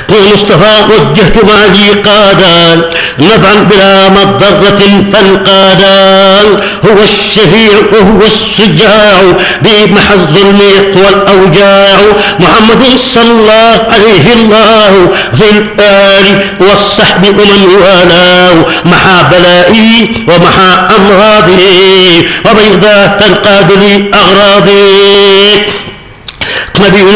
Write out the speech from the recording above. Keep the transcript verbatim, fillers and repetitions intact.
والمصطفى وجهت مالي قادا نفعا بلا مضرة فانقادا هو الشفيع وهو الشجاع بمحى الظلم يقوى الأوجاع محمد صلى الله عليه الله في الآل والصحب ومن والاه محى بلائي ومحى أمراضي وبيضا تنقاد لي أغراضي نبينا